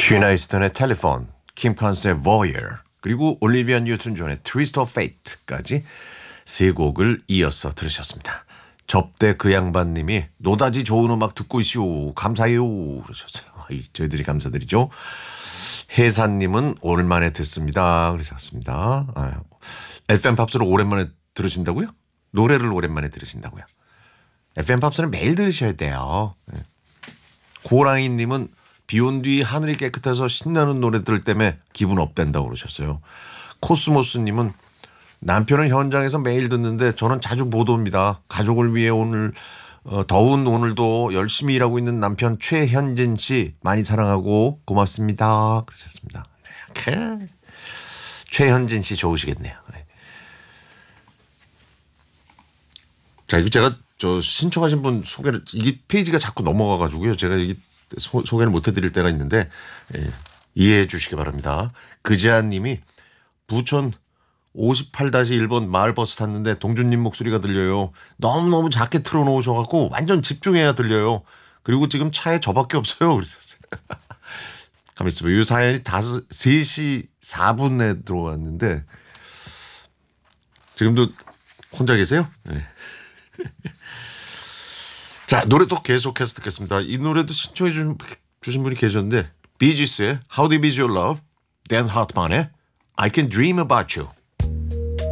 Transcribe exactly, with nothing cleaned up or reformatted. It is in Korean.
쉬나 이스턴의 텔레폰, 킴 컨스의 Voyeur, 그리고 올리비아 뉴튼 존의 Twist of Fate까지 세 곡을 이어서 들으셨습니다. 접대 그 양반님이 노다지 좋은 음악 듣고 있슈 감사해요 그러셨어요. 저희들이 감사드리죠. 혜사님은 오랜만에 듣습니다 그러셨습니다. 아유, 에프엠 팝스를 오랜만에 들으신다고요? 노래를 오랜만에 들으신다고요? 에프엠 팝스는 매일 들으셔야 돼요. 네. 고랑이님은 비온 뒤 하늘이 깨끗해서 신나는 노래들 때문에 기분 업된다고 그러셨어요. 코스모스님은 남편은 현장에서 매일 듣는데 저는 자주 못 옵니다. 가족을 위해 오늘 어, 더운 오늘도 열심히 일하고 있는 남편 최현진 씨 많이 사랑하고 고맙습니다. 그러셨습니다. 이렇게 최현진 씨 좋으시겠네요. 네. 자, 이거 제가 저 신청하신 분 소개를 이게 페이지가 자꾸 넘어가 가지고요. 제가 이게 소, 소개를 못 해드릴 때가 있는데 예, 이해해 주시기 바랍니다. 그지아님이 부천 오십팔 일 번 마을버스 탔는데 동준님 목소리가 들려요. 너무너무 작게 틀어놓으셔갖고 완전 집중해야 들려요. 그리고 지금 차에 저밖에 없어요. 그랬었어요. 가만히 있어봐요. 이 사연이 다섯, 세 시 사 분에 들어왔는데 지금도 혼자 계세요? 네. 자, 노래 또 계속해서 듣겠습니다. 이 노래도 신청해 주신, 주신 분이 계셨는데 비지스의 How Deep Is Your Love, 댄 하트만의 I Can Dream About You.